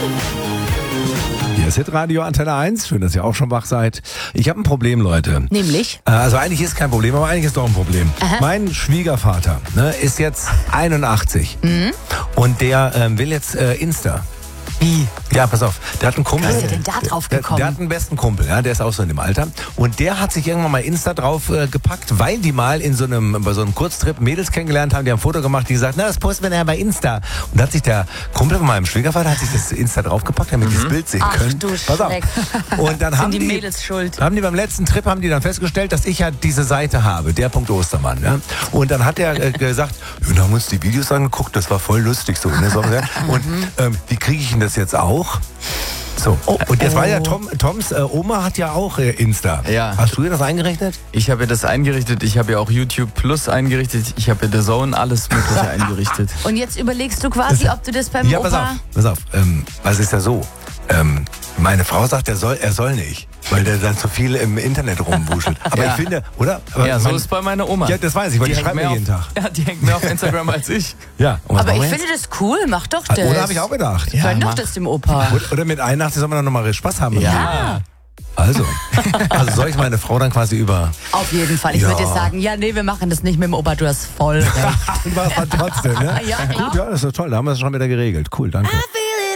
Hier ist Hitradio Antenne 1. Schön, dass ihr auch schon wach seid. Ich habe ein Problem, Leute. Nämlich? Also eigentlich ist kein Problem, aber eigentlich ist doch ein Problem. Aha. Mein Schwiegervater ist jetzt 81 und der will jetzt Insta. Wie? Ja, pass auf, der hat einen Kumpel. Wie ist er denn da drauf gekommen? Der hat einen besten Kumpel, ja, der ist auch so in dem Alter. Und der hat sich irgendwann mal Insta drauf gepackt, weil die mal bei so einem Kurztrip Mädels kennengelernt haben, die haben ein Foto gemacht, die gesagt, na, das posten wir ja bei Insta. Und da hat sich der Kumpel von meinem Schwiegervater hat sich das Insta draufgepackt, damit die das Bild sehen können. Ach du Pass auf. Schreck. Und dann Sind die Mädels schuld? Haben die beim letzten Trip die dann festgestellt, dass ich ja diese Seite habe, der Punkt Ostermann. Ja? Und dann hat er gesagt, wir haben uns die Videos angeguckt, das war voll lustig so. Ne? Und wie kriege ich denn das jetzt auch? So, und jetzt war ja Toms Oma hat ja auch Insta. Ja. Hast du dir das eingerichtet? Ich habe ja das eingerichtet, ich habe ja auch YouTube Plus eingerichtet, ich habe ja The Zone, alles Mögliche eingerichtet. Und jetzt überlegst du quasi, ob du das beim Ja, Opa... pass auf. Was ist ja so? Meine Frau sagt, er soll nicht, weil der dann zu viel im Internet rumwuschelt. Aber Ja. ich finde, oder? Aber Ja, so ist es bei meiner Oma. Ja, das weiß ich, weil die schreibt mir jeden Tag. Ja, die hängt mehr auf Instagram als ich. Ja. Und was Aber machen ich wir finde das cool, mach doch jetzt? das. Oder habe ich auch gedacht. Ja. Gönn doch mach. das dem Opa. Oder mit 81 soll man dann nochmal Spaß haben. Ja. Also soll ich meine Frau dann quasi über... Auf jeden Fall. Ich Ja. würde dir sagen, ja, nee, wir machen das nicht mit dem Opa, du hast voll recht. War trotzdem, ne? Ja, Gut, ja, das ist doch toll. Da haben wir es schon wieder geregelt. Cool, danke.